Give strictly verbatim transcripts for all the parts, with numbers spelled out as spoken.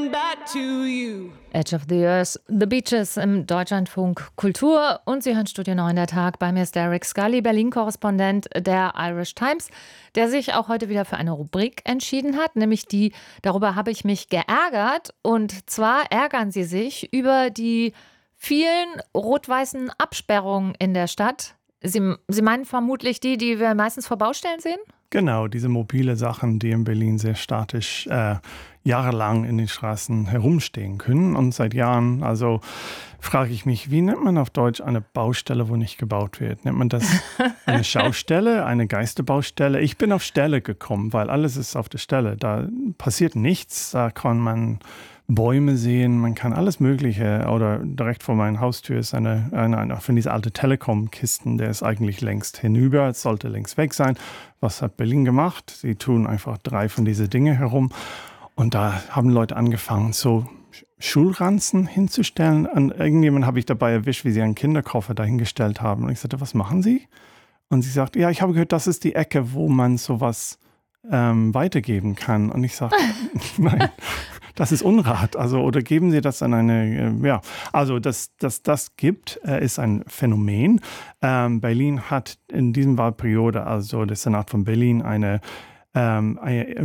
coming back to you. Edge of the Earth, The Beaches im Deutschlandfunk Kultur. Und Sie hören Studio neun der Tag. Bei mir ist Derek Scully, Berlin-Korrespondent der Irish Times, der sich auch heute wieder für eine Rubrik entschieden hat, nämlich die „Darüber habe ich mich geärgert". Und zwar ärgern Sie sich über die vielen rot-weißen Absperrungen in der Stadt. Sie, Sie meinen vermutlich die, die wir meistens vor Baustellen sehen? Genau, diese mobile Sachen, die in Berlin sehr statisch äh, jahrelang in den Straßen herumstehen können. Und seit Jahren, also frage ich mich, wie nennt man auf Deutsch eine Baustelle, wo nicht gebaut wird? Nennt man das eine Schaustelle, eine Geisterbaustelle? Ich bin auf Stelle gekommen, weil alles ist auf der Stelle. Da passiert nichts, da kann man Bäume sehen, man kann alles Mögliche. Oder direkt vor meiner Haustür ist eine, eine, eine von diesen alten Telekom-Kisten, der ist eigentlich längst hinüber, es sollte längst weg sein. Was hat Berlin gemacht? Sie tun einfach drei von diesen Dingen herum. Und da haben Leute angefangen, so Schulranzen hinzustellen. Und irgendjemand habe ich dabei erwischt, wie sie einen Kinderkoffer dahingestellt haben. Und ich sagte, was machen Sie? Und sie sagt, ja, ich habe gehört, das ist die Ecke, wo man sowas ähm, weitergeben kann. Und ich sage, nein. Das ist Unrat. Also, oder geben Sie das an eine, äh, ja, also, dass das, das gibt, äh, ist ein Phänomen. Ähm, Berlin hat in diesem Wahlperiode, also der Senat von Berlin, eine ähm,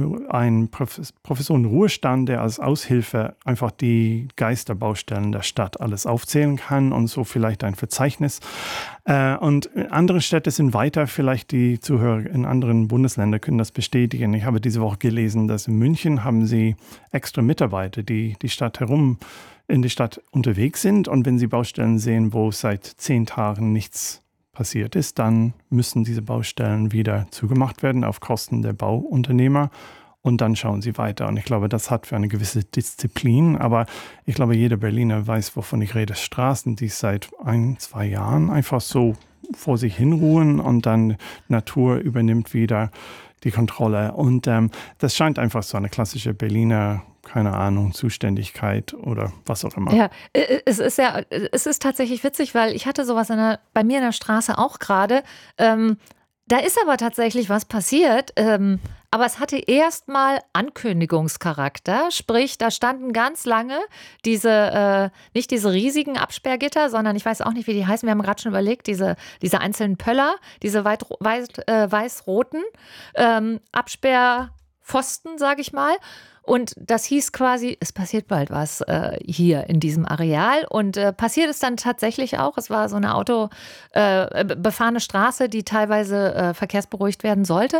ein Professor in Ruhestand, der als Aushilfe einfach die Geisterbaustellen der Stadt alles aufzählen kann und so vielleicht ein Verzeichnis. Äh, und andere Städte sind weiter, vielleicht die Zuhörer in anderen Bundesländern können das bestätigen. Ich habe diese Woche gelesen, dass in München haben sie extra Mitarbeiter, die die Stadt herum in die Stadt unterwegs sind. Und wenn sie Baustellen sehen, wo seit zehn Tagen nichts passiert ist, dann müssen diese Baustellen wieder zugemacht werden auf Kosten der Bauunternehmer und dann schauen sie weiter. Und ich glaube, das hat für eine gewisse Disziplin, aber ich glaube, jeder Berliner weiß, wovon ich rede. Straßen, die seit ein, zwei Jahren einfach so vor sich hinruhen und dann Natur übernimmt wieder die Kontrolle. Und ähm, das scheint einfach so eine klassische Berliner, keine Ahnung, Zuständigkeit oder was auch immer. Ja, es ist ja, es ist tatsächlich witzig, weil ich hatte sowas in der, bei mir in der Straße auch gerade. Ähm, da ist aber tatsächlich was passiert, ähm, aber es hatte erstmal Ankündigungscharakter. Sprich, da standen ganz lange diese, äh, nicht diese riesigen Absperrgitter, sondern ich weiß auch nicht, wie die heißen. Wir haben gerade schon überlegt, diese, diese einzelnen Pöller, diese weit, weiß, äh, weiß-roten ähm, Absperrpfosten, sage ich mal. Und das hieß quasi, es passiert bald was äh, hier in diesem Areal. Und äh, passiert es dann tatsächlich auch. Es war so eine autobefahrene äh, Straße, die teilweise äh, verkehrsberuhigt werden sollte.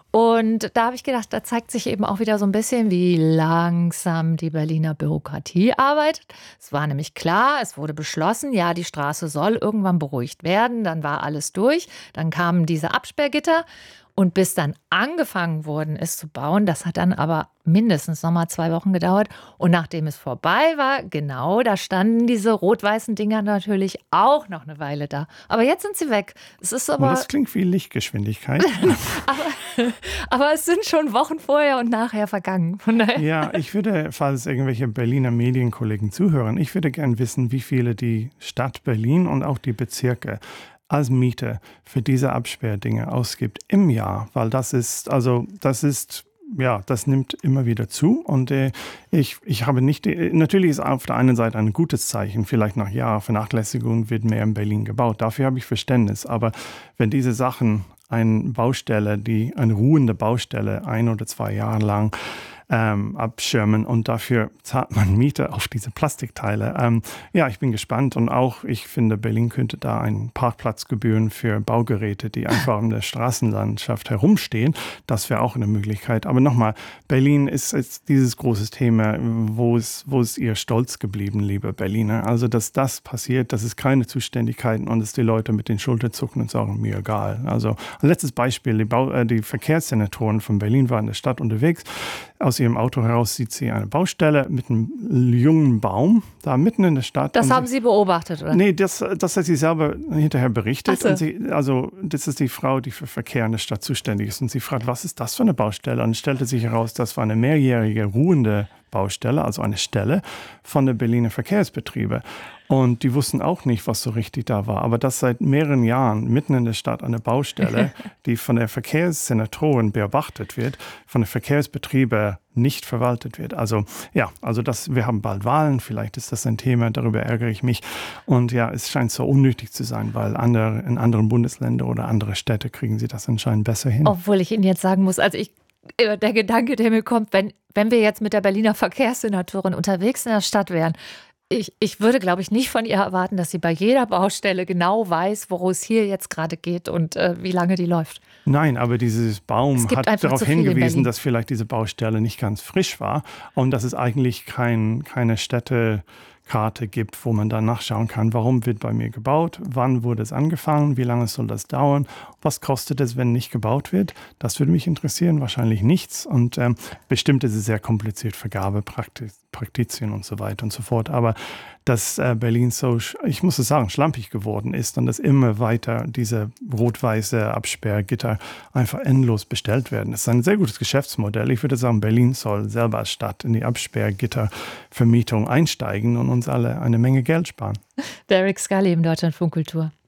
Und da habe ich gedacht, da zeigt sich eben auch wieder so ein bisschen, wie langsam die Berliner Bürokratie arbeitet. Es war nämlich klar, es wurde beschlossen, ja, die Straße soll irgendwann beruhigt werden. Dann war alles durch. Dann kamen diese Absperrgitter. Und bis dann angefangen worden ist zu bauen, das hat dann aber mindestens nochmal zwei Wochen gedauert. Und nachdem es vorbei war, genau, da standen diese rot-weißen Dinger natürlich auch noch eine Weile da. Aber jetzt sind sie weg. Es ist aber, das klingt wie Lichtgeschwindigkeit. aber, aber es sind schon Wochen vorher und nachher vergangen. Von daher. Ja, ich würde, falls irgendwelche Berliner Medienkollegen zuhören, ich würde gern wissen, wie viele die Stadt Berlin und auch die Bezirke als Miete für diese Absperrdinge ausgibt im Jahr, weil das ist, also das ist, ja, das nimmt immer wieder zu und äh, ich, ich habe nicht, natürlich ist auf der einen Seite ein gutes Zeichen, vielleicht nach Jahr Vernachlässigung wird mehr in Berlin gebaut, dafür habe ich Verständnis, aber wenn diese Sachen, eine Baustelle, die eine ruhende Baustelle ein oder zwei Jahre lang Ähm, abschirmen und dafür zahlt man Miete auf diese Plastikteile. Ähm, ja, ich bin gespannt und auch, ich finde, Berlin könnte da einen Parkplatzgebühren für Baugeräte, die einfach in der Straßenlandschaft herumstehen. Das wäre auch eine Möglichkeit. Aber nochmal, Berlin ist jetzt dieses große Thema, wo ist, wo ist ihr Stolz geblieben, liebe Berliner? Also, dass das passiert, das ist keine Zuständigkeiten und dass die Leute mit den Schultern zucken und sagen, mir egal. Also, ein letztes Beispiel, die, Bau, äh, die Verkehrssenatoren von Berlin waren in der Stadt unterwegs. Aus ihrem Auto heraus sieht sie eine Baustelle mit einem jungen Baum, da mitten in der Stadt. Das haben Sie beobachtet, oder? Nee, das, das hat sie selber hinterher berichtet. So. Und sie, also das ist die Frau, die für Verkehr in der Stadt zuständig ist. Und sie fragt, was ist das für eine Baustelle? Und es stellte sich heraus, das war eine mehrjährige ruhende Verkehrsbaustelle, also eine Stelle von der Berliner Verkehrsbetriebe. Und die wussten auch nicht, was so richtig da war. Aber das seit mehreren Jahren mitten in der Stadt eine Baustelle, die von der Verkehrssenatorin beobachtet wird, von den Verkehrsbetrieben nicht verwaltet wird. Also ja, also das, wir haben bald Wahlen, vielleicht ist das ein Thema, darüber ärgere ich mich. Und ja, es scheint so unnötig zu sein, weil andere, in anderen Bundesländern oder andere Städte kriegen sie das anscheinend besser hin. Obwohl ich Ihnen jetzt sagen muss, also ich, der Gedanke, der mir kommt, wenn, wenn wir jetzt mit der Berliner Verkehrssenatorin unterwegs in der Stadt wären, Ich, ich würde, glaube ich, nicht von ihr erwarten, dass sie bei jeder Baustelle genau weiß, worum es hier jetzt gerade geht und äh, wie lange die läuft. Nein, aber dieses Baum hat darauf hingewiesen, dass vielleicht diese Baustelle nicht ganz frisch war und dass es eigentlich kein, keine Städtekarte gibt, wo man dann nachschauen kann, warum wird bei mir gebaut, wann wurde es angefangen, wie lange soll das dauern, was kostet es, wenn nicht gebaut wird. Das würde mich interessieren, wahrscheinlich nichts. Und ähm, bestimmt ist es sehr kompliziert, Vergabepraxis. Praktizien und so weiter und so fort. Aber dass äh, Berlin so, ich muss es sagen, schlampig geworden ist und dass immer weiter diese rot-weiße Absperrgitter einfach endlos bestellt werden. Das ist ein sehr gutes Geschäftsmodell. Ich würde sagen, Berlin soll selber als Stadt in die Absperrgittervermietung einsteigen und uns alle eine Menge Geld sparen. Derek Scully im Deutschlandfunk Kultur.